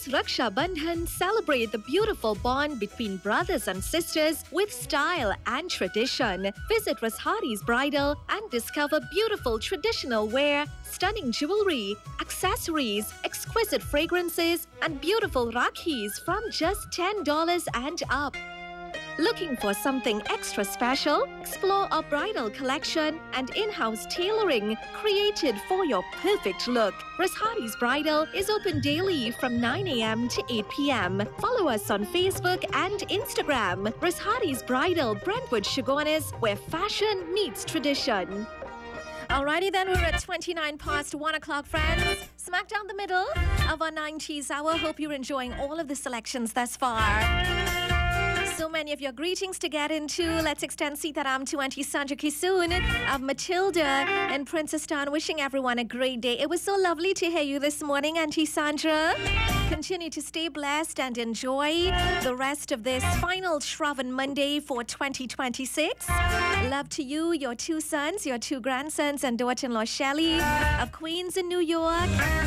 This Raksha Bandhan celebrate the beautiful bond between brothers and sisters with style and tradition. Visit Rashari's Bridal and discover beautiful traditional wear, stunning jewelry, accessories, exquisite fragrances, and beautiful rakhis from just $10 and up. Looking for something extra special? Explore our bridal collection and in-house tailoring created for your perfect look. Rashari's Bridal is open daily from 9 a.m. to 8 p.m. Follow us on Facebook and Instagram. Rashari's Bridal, Brentwood Chagonis, where fashion meets tradition. Alrighty then, we're at 29 past 1 o'clock, friends. Smack down the middle of our 90s hour. Hope you're enjoying all of the selections thus far. So many of your greetings to get into. Let's extend Sitaram to Auntie Sandra Kisoon of Matilda and Princess Town, wishing everyone a great day. It was so lovely to hear you this morning, Auntie Sandra. Continue to stay blessed and enjoy the rest of this final Shravan Monday for 2026. Love to you, your two sons, your two grandsons, and daughter-in-law Shelley of Queens in New York.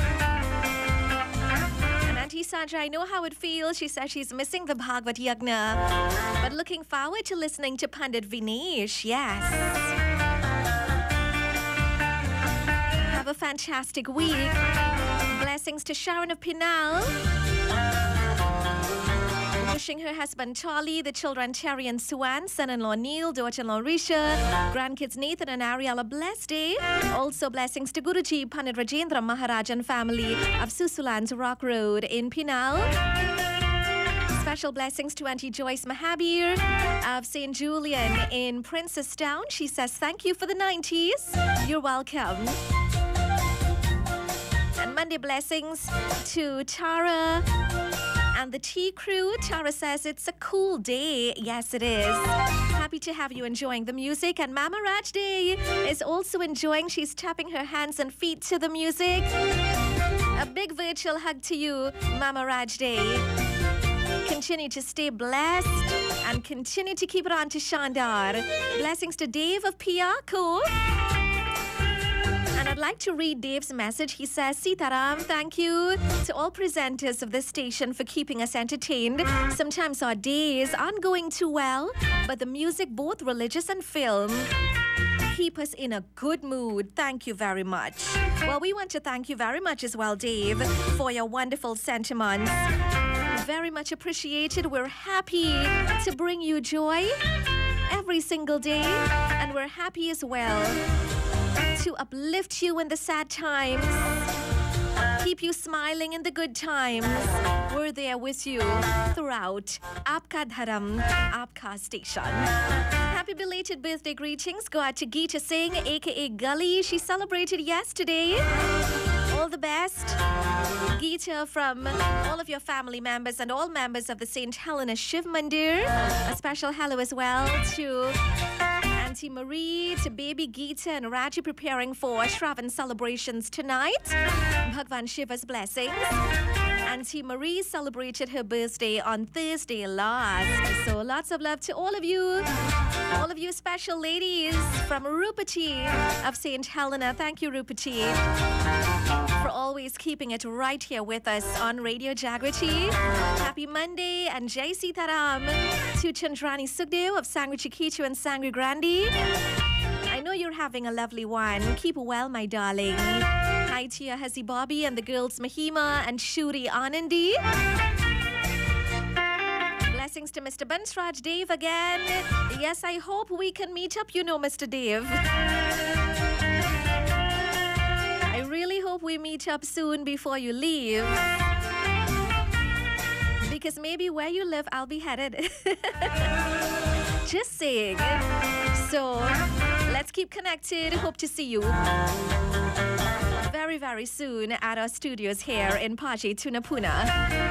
Auntie Sandra, I know how it feels. She says she's missing the Bhagavad Yagna, but looking forward to listening to Pandit Vinesh. Yes. Have a fantastic week. Blessings to Sharon of Pinal. Wishing her husband Charlie, the children Terry and Suan, son-in-law Neil, daughter-in-law Risha, grandkids Nathan and Ariel a blessed day. Also blessings to Guruji Pandit Rajendra Maharaj and family of Susulan's Rock Road in Pinal. Special blessings to Auntie Joyce Mahabir of St. Julian in Princestown. She says thank you for the 90s. You're welcome. And Monday blessings to Tara and the tea crew. Tara says it's a cool day. Yes, it is. Happy to have you enjoying the music. And Mama Raj Day is also enjoying. She's tapping her hands and feet to the music. A big virtual hug to you, Mama Raj Day. Continue to stay blessed and continue to keep it on to Shandar. Blessings to Dave of Piako. And I'd like to read Dave's message. He says, Sitaram, thank you to all presenters of this station for keeping us entertained. Sometimes our days aren't going too well, but the music, both religious and film, keep us in a good mood. Thank you very much. Well, we want to thank you very much as well, Dave, for your wonderful sentiments. Very much appreciated. We're happy to bring you joy every single day, and we're happy as well to uplift you in the sad times, keep you smiling in the good times. We're there with you throughout Aapka Dharam, Aapka Station. Happy belated birthday greetings go out to Geeta Singh, aka Gully. She celebrated yesterday. All the best, Geeta, from all of your family members and all members of the St. Helena Shiv Mandir. A special hello as well to Auntie Marie, to baby Geeta and Raji preparing for Shravan celebrations tonight. Bhagwan Shiva's blessings. Auntie Marie celebrated her birthday on Thursday last. So lots of love to all of you special ladies from Rupati of St. Helena. Thank you, Rupati, for always keeping it right here with us on Radio Jagriti. Happy Monday and Jai Sitaram to Chandrani Sukdev of Sangri Chikichu and Sangri Grandi. I know you're having a lovely one. Keep well, my darling. Hi to your Hasi Bobby and the girls Mahima and Shuri Anandi. Blessings to Mr. Bansraj Dave again. Yes, I hope we can meet up, Mr. Dave. I really hope we meet up soon before you leave. Because maybe where you live, I'll be headed. Just saying. So, let's keep connected. Hope to see you very, very soon at our studios here in Paje, Tunapuna.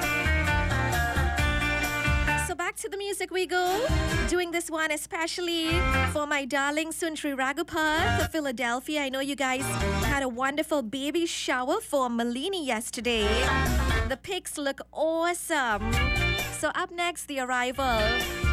So back to the music we go. Doing this one especially for my darling Sundri Raghupath of Philadelphia. I know you guys had a wonderful baby shower for Malini yesterday. The pics look awesome. So up next, the arrival